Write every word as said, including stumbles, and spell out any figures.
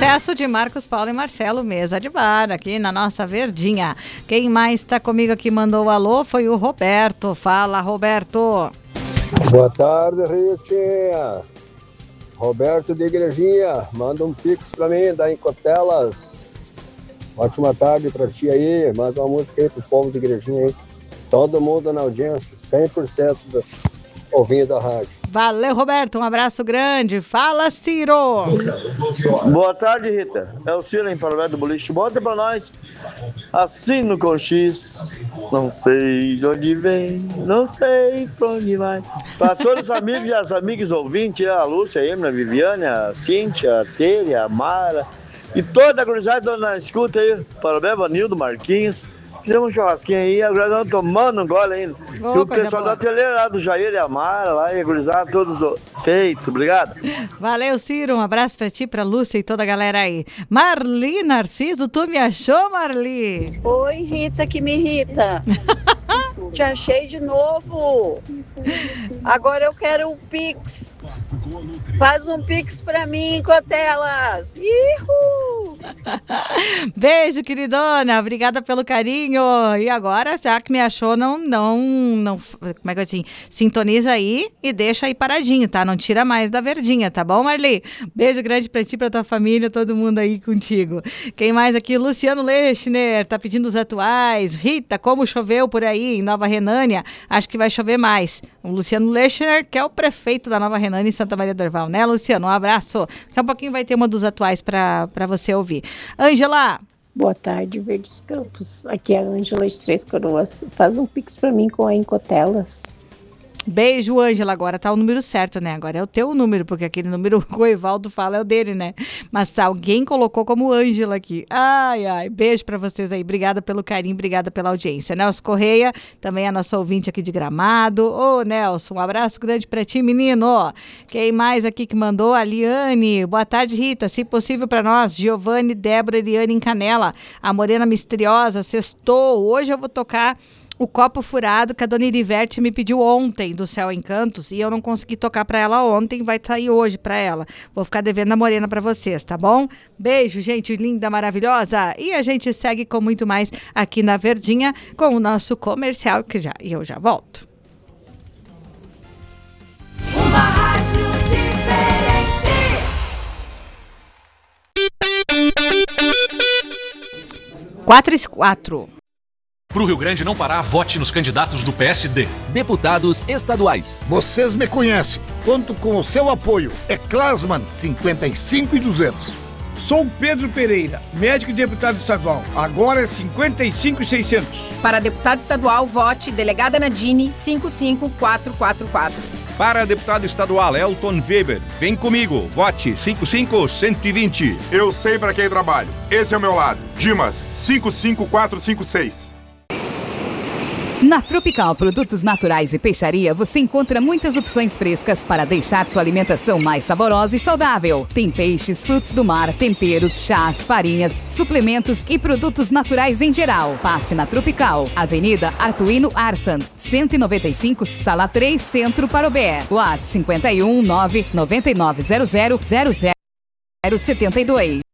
Sucesso de Marcos Paulo e Marcelo, mesa de bar, aqui na nossa Verdinha. Quem mais está comigo aqui, mandou o alô, foi o Roberto. Fala, Roberto. Boa tarde, Ritinha. Roberto de Igrejinha, manda um pix pra mim, da Incotelas. Ótima tarde pra ti aí, manda uma música aí pro povo de Igrejinha aí. Todo mundo na audiência, cem por cento do, ouvindo a rádio. Valeu, Roberto, um abraço grande. Fala, Ciro. Boa tarde, Rita. É o Ciro em Paraná do Boliche. Bota pra nós. Assino com X. Não sei de onde vem, não sei pra onde vai. Para todos os amigos e as amigas ouvintes, a Lúcia, a Emma, a Viviane, a Cíntia, a Tênia, a Mara e toda a gurizada na escuta aí. Parabéns, Vanildo, Marquinhos. Fizemos um churrasquinho aí, agora nós estamos tomando um gole ainda. Oh, e o pessoal boa. Da teleira lá do Jair e a Mara, lá, e a gurizada, todos feito. Obrigado. Valeu, Ciro. Um abraço pra ti, pra Lúcia e toda a galera aí. Marli Narciso, tu me achou, Marli? Oi, Rita, que me irrita. Te achei de novo. Agora eu quero um Pix. Faz um Pix pra mim, Cotelas. Ihu! Beijo, queridona. Obrigada pelo carinho. E agora, já que me achou, não, não, não, como é que eu assim, sintoniza aí e deixa aí paradinho, tá? Não tira mais da Verdinha, tá bom, Marli? Beijo grande pra ti, pra tua família, todo mundo aí contigo. Quem mais aqui? Luciano Lechner, tá pedindo os atuais. Rita, como choveu por aí em Nova Renânia? Acho que vai chover mais. O Luciano Lechner, que é o prefeito da Nova Renânia em Santa Maria do Herval, né, Luciano? Um abraço. Daqui a pouquinho vai ter uma dos atuais pra, pra você ouvir. Ângela. Boa tarde, Verdes Campos. Aqui é a Ângela de Três Coroas. Faz um pix pra mim com a Incotelas. Beijo, Ângela. Agora tá o número certo, né? Agora é o teu número, porque aquele número que o Evaldo fala é o dele, né? Mas alguém colocou como Ângela aqui. Ai, ai. Beijo pra vocês aí. Obrigada pelo carinho, obrigada pela audiência. Nelson Correia, também é nosso ouvinte aqui de Gramado. Ô, Nelson, um abraço grande pra ti, menino. Quem mais aqui que mandou? A Liane. Boa tarde, Rita. Se possível pra nós, Giovanni, Débora, Eliane em Canela. A Morena Misteriosa, sextou. Hoje eu vou tocar o Copo Furado, que a dona Iriverte me pediu ontem, do Céu Encantos, e eu não consegui tocar pra ela ontem, vai sair hoje pra ela. Vou ficar devendo a Morena pra vocês, tá bom? Beijo, gente linda, maravilhosa. E a gente segue com muito mais aqui na Verdinha, com o nosso comercial, que já, e eu já volto. Uma rádio diferente. Quatro e quatro. Pro Rio Grande não parar, vote nos candidatos do P S D. Deputados estaduais. Vocês me conhecem. Conto com o seu apoio. É Klasman, cinquenta e cinco e duzentos. Sou Pedro Pereira, médico e deputado estadual. Agora é cinquenta e cinco e seiscentos. Para deputado estadual, vote Delegada Nadine cinco cinco quatro quatro quatro. Para deputado estadual Elton Weber, vem comigo, vote cinco cinco cento e vinte. Eu sei para quem trabalho. Esse é o meu lado. Dimas, cinco cinco quatro cinco seis. Na Tropical Produtos Naturais e Peixaria, você encontra muitas opções frescas para deixar sua alimentação mais saborosa e saudável. Tem peixes, frutos do mar, temperos, chás, farinhas, suplementos e produtos naturais em geral. Passe na Tropical, Avenida Artuino Arsand, cento e noventa e cinco, Sala três, Centro, Parobé. WhatsApp cinquenta e um, nove nove nove zero zero zero zero sete dois.